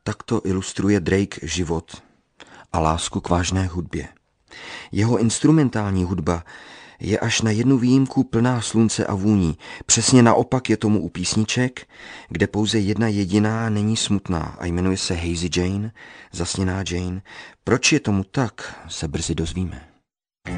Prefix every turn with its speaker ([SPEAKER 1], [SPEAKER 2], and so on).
[SPEAKER 1] takto ilustruje Drake život a lásku k vážné hudbě. Jeho instrumentální hudba je až na jednu výjimku plná slunce a vůní. Přesně naopak je tomu u písniček, kde pouze jedna jediná není smutná a jmenuje se Hazy Jane, zasněná Jane. Proč je tomu tak, se brzy dozvíme.